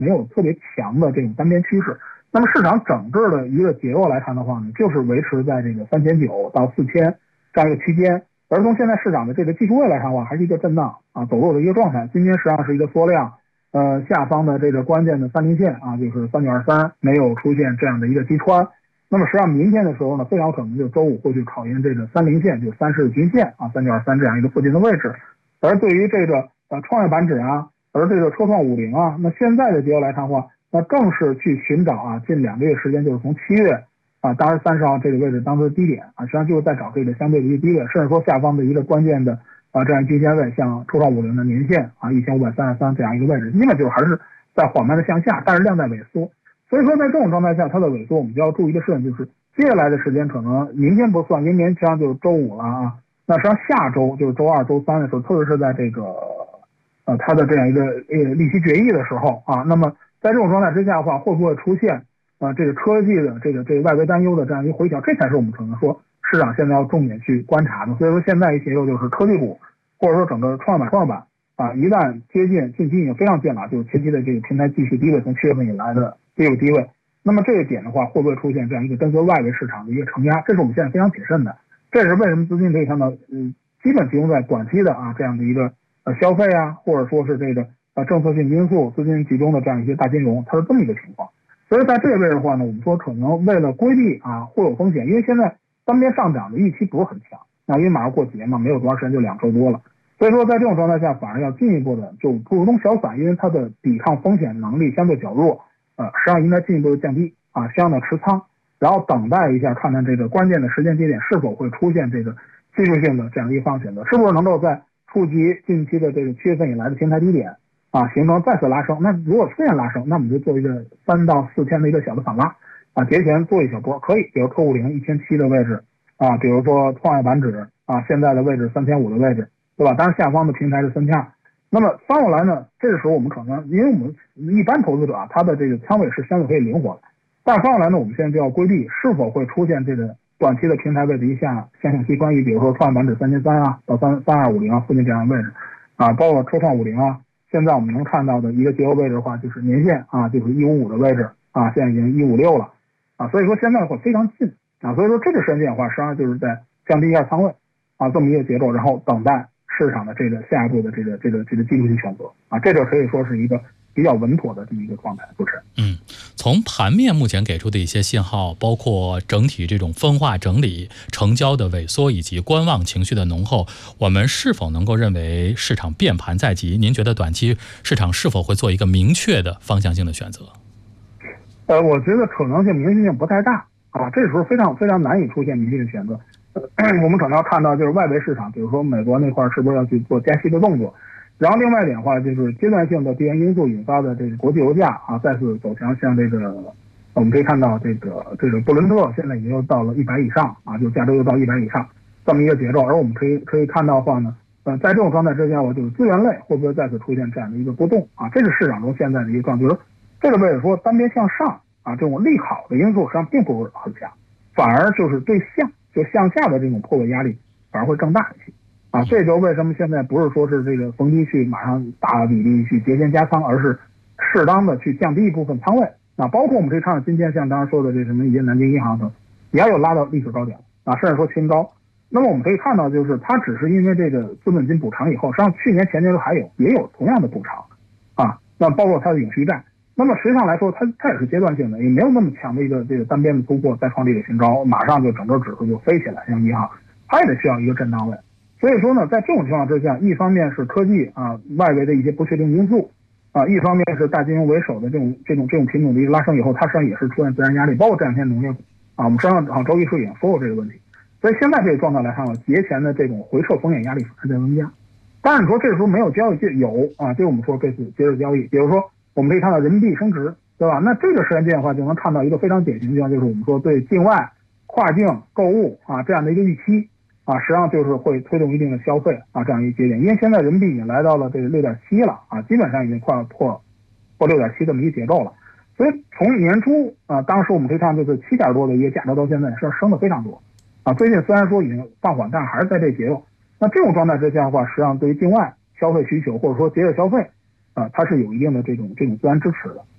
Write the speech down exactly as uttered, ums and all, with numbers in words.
没有特别强的这种单边趋势。那么市场整个的一个结构来看的话呢，就是维持在这个三千九到四千这样一个区间。而从现在市场的这个技术位来看的话，还是一个震荡啊走弱的一个状态。今天实际上是一个缩量，呃下方的这个关键的三零线啊，就是三九二三没有出现这样的一个击穿。那么实际上明天的时候呢，非常可能就周五会去考验这个三零线，就三十日均线啊三九二三这样一个附近的位置。而对于这个呃创业板指啊，而这个车创五零啊，那现在的结构来看的话，那正是去寻找啊近两个月时间，就是从七月啊当时三十号这个位置当做低点啊，实际上就是在找这个相对的一个低位，甚至说下方的一个关键的啊这样均线位，像车创五零的年线啊一千五百三十三这样一个位置，基本就是还是在缓慢的向下，但是量在萎缩。所以说在这种状态下，它的萎缩我们就要注意的事情就是接下来的时间可能明天不算，明天实际上就是周五了啊。那实际上下周就是周二、周三的时候，特别是在这个呃它的这样一个呃利息决议的时候啊，那么在这种状态之下的话，会不会出现呃这个科技的这个这个外围担忧的这样一个回调？这才是我们可能说市场现在要重点去观察的。所以说现在一些就是科技股或者说整个创业板创业板啊，一旦接近近期已经非常近了，就是前期的这个平台继续低位，从七月份以来的也有低位。那么这一点的话，会不会出现这样一个跟随外围市场的一个承压？这是我们现在非常谨慎的。这是为什么资金可以看到，嗯，基本集中在短期的啊这样的一个呃消费啊，或者说是这个呃政策性因素资金集中的这样一些大金融，它是这么一个情况。所以在这个位置的话呢，我们说可能为了规避啊会有风险，因为现在单边上涨的预期不是很强，那因为马上过节嘛，没有多长时间就两周多了。所以说在这种状态下，反而要进一步的就普通小散，因为它的抵抗风险能力相对较弱。呃，实际上应该进一步的降低啊，相应的持仓，然后等待一下，看看这个关键的时间节点是否会出现这个技术性的这样一方选择，是不是能够在触及近期的这个七月份以来的平台低点啊，形成再次拉升。那如果出现拉升，那我们就做一个三到四天的一个小的反拉啊，节前做一小波可以，比如科五零一千七的位置啊，比如说创业板指啊，现在的位置三千五的位置，对吧？当然下方的平台是三千二。那么翻过来呢，这个时候我们可能，因为我们一般投资者啊，他的这个仓位是相对可以灵活的，但是翻过来呢，我们现在就要规避是否会出现这个短期的平台位置一下向下期关于比如说创业板指三千三啊到三三二五零啊附近这样的位置啊，包括车创五零啊，现在我们能看到的一个结构位置的话，就是年线啊，就是一五五的位置啊，现在已经一五六了啊，所以说现在会非常近啊，所以说这个时间点的话，实际上就是在降低一下仓位啊，这么一个节奏，然后等待市场的这个下一步的这个这个这个技术性选择啊，这就可以说是一个比较稳妥的这么一个状态。主持人， 嗯，从盘面目前给出的一些信号，包括整体这种分化整理、成交的萎缩以及观望情绪的浓厚，我们是否能够认为市场变盘在即？您觉得短期市场是否会做一个明确的方向性的选择？ 呃，我觉得可能性、明确性不太大啊，这时候非常非常难以出现明确的选择。我们可能要看到就是外围市场，比如说美国那块是不是要去做加息的动作，然后另外一点的话就是阶段性的地缘因素引发的这个国际油价啊再次走强，像这个我们可以看到这个这个布伦特现在已经又到了一百以上啊，就加州又到一百以上这么一个节奏，而我们可以可以看到的话呢，呃，在这种状态之下，我就是资源类会不会再次出现这样的一个波动啊？这是市场中现在的一个状态，就是这个位置说单边向上啊，这种利好的因素实际上并不是很强，反而就是对向。就向下的这种破位压力反而会更大一些啊，这就为什么现在不是说是这个逢低去马上大比例去节前加仓，而是适当的去降低一部分仓位啊，包括我们可以看到今天像刚刚说的这什么一些南京银行等，也有拉到历史高点啊，甚至说新高。那么我们可以看到，就是它只是因为这个资本金补偿以后，实际上去年前年都还有也有同样的补偿啊，那包括它的永续债。那么实际上来说，它它也是阶段性的，也没有那么强的一个这个单边的突破，再创历史新高，马上就整个指数就飞起来。像银行，它也得需要一个震荡位。所以说呢，在这种情况之下，一方面是科技啊外围的一些不确定因素啊，一方面是大金融为首的这种这种这种品种的一个拉升以后，它实际上也是出现自然压力，包括这两天农业股啊，我们上上周一时候也说过这个问题。所以现在这个状态来看呢，节前的这种回撤风险压力还在增加。当然你说这时候没有交易就有啊，这我们说这次节日交易，比如说。我们可以看到人民币升值，对吧？那这个时间点的话，就能看到一个非常典型的地方，就是我们说对境外跨境购物啊这样的一个预期啊，实际上就是会推动一定的消费啊这样一个节点。因为现在人民币已经来到了这个六点七了啊，基本上已经快要破破六点七这么一个节奏了。所以从年初啊，当时我们可以看就是七点多的一个价格，到现在是升的非常多啊。最近虽然说已经放缓，但还是在这节奏。那这种状态之下的话，实际上对于境外消费需求或者说节日消费。啊，它是有一定的这种这种自然支持的。